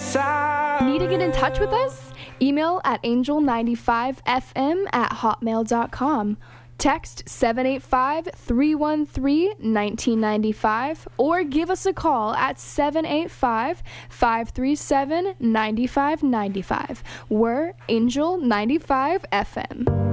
Need to get in touch with us? Email at angel95fm@hotmail.com. Text 785-313-1995 or give us a call at 785-537-9595. We're Angel 95 FM.